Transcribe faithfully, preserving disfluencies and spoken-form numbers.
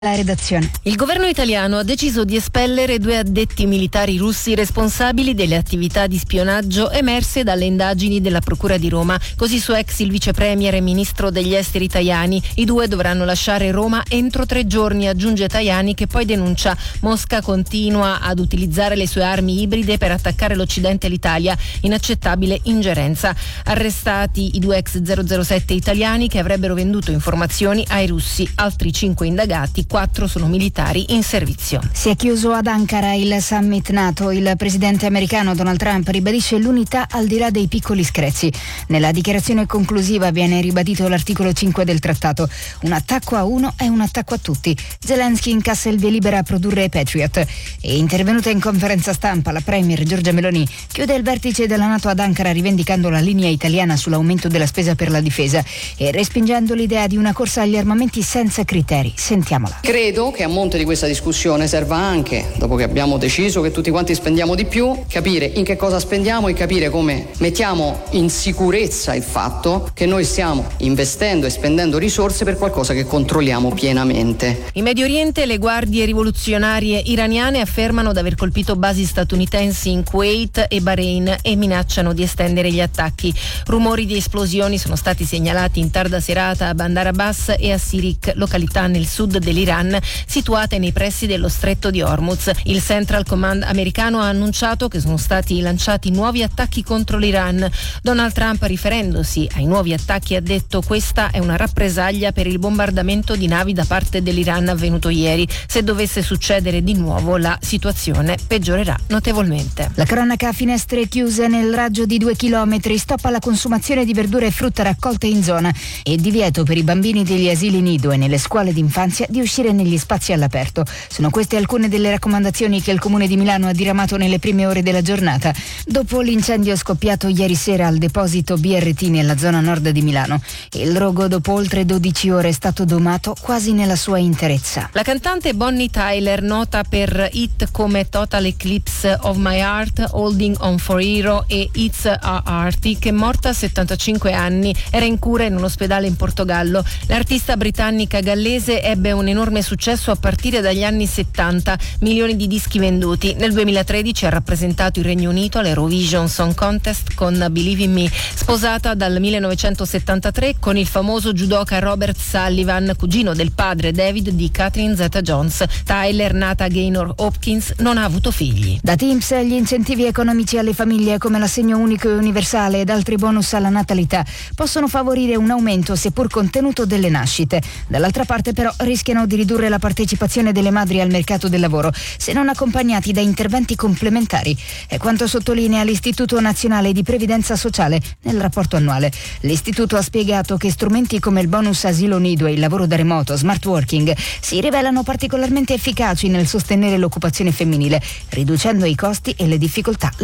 La redazione. Il governo italiano ha deciso di espellere due addetti militari russi responsabili delle attività di spionaggio emerse dalle indagini della Procura di Roma. Così su ex il vice premier e ministro degli esteri Tajani. I due dovranno lasciare Roma entro tre giorni, aggiunge Tajani, che poi denuncia: Mosca continua ad utilizzare le sue armi ibride per attaccare l'Occidente e l'Italia. Inaccettabile ingerenza. Arrestati i due ex zero zero sette italiani che avrebbero venduto informazioni ai russi. Altri cinque indagati, quattro sono militari in servizio. Si è chiuso ad Ankara il summit NATO. Il presidente americano Donald Trump ribadisce l'unità al di là dei piccoli screzi. Nella dichiarazione conclusiva viene ribadito l'articolo cinque del trattato. Un attacco a uno è un attacco a tutti. Zelensky incassa il via libera a produrre Patriot. E intervenuta in conferenza stampa, la premier Giorgia Meloni chiude il vertice della NATO ad Ankara rivendicando la linea italiana sull'aumento della spesa per la difesa e respingendo l'idea di una corsa agli armamenti senza criteri. Sentiamola. Credo che a monte di questa discussione serva anche, dopo che abbiamo deciso che tutti quanti spendiamo di più, capire in che cosa spendiamo e capire come mettiamo in sicurezza il fatto che noi stiamo investendo e spendendo risorse per qualcosa che controlliamo pienamente. In Medio Oriente le guardie rivoluzionarie iraniane affermano di aver colpito basi statunitensi in Kuwait e Bahrain e minacciano di estendere gli attacchi. Rumori di esplosioni sono stati segnalati in tarda serata a Bandar Abbas e a Sirik, località nel sud dell'Iran situate nei pressi dello stretto di Hormuz. Il Central Command americano ha annunciato che sono stati lanciati nuovi attacchi contro l'Iran. Donald Trump, riferendosi ai nuovi attacchi, ha detto: questa è una rappresaglia per il bombardamento di navi da parte dell'Iran avvenuto ieri. Se dovesse succedere di nuovo, la situazione peggiorerà notevolmente. La cronaca a finestre chiuse nel raggio di due chilometri, stop alla consumazione di verdura e frutta raccolte in zona e divieto per i bambini degli asili nido e nelle scuole d'infanzia di uscire negli spazi all'aperto. Sono queste alcune delle raccomandazioni che il Comune di Milano ha diramato nelle prime ore della giornata, dopo l'incendio scoppiato ieri sera al deposito B R T nella zona nord di Milano. Il rogo, dopo oltre dodici ore, è stato domato quasi nella sua interezza. La cantante Bonnie Tyler, nota per hit come Total Eclipse of My Heart, Holding On For Hero e It's A Arctic, è morta a settantacinque anni. Era in cura in un ospedale in Portogallo. L'artista britannica gallese ebbe un enorme successo a partire dagli anni settanta, milioni di dischi venduti. Nel duemilatredici ha rappresentato il Regno Unito all'Eurovision Song Contest con Believe in Me, sposata dal millenovecentosettantatré con il famoso judoka Robert Sullivan, cugino del padre David di Catherine Zeta-Jones. Tyler, nata a Gaynor Hopkins, non ha avuto figli. Da T I M S gli incentivi economici alle famiglie come l'assegno unico e universale ed altri bonus alla natalità possono favorire un aumento seppur contenuto delle nascite. Dall'altra parte però rischiano di ridurre la partecipazione delle madri al mercato del lavoro se non accompagnati da interventi complementari. È quanto sottolinea l'Istituto Nazionale di Previdenza Sociale nel rapporto annuale. L'istituto ha spiegato che strumenti come il bonus asilo nido e il lavoro da remoto, smart working, si rivelano particolarmente efficaci nel sostenere l'occupazione femminile, riducendo i costi e le difficoltà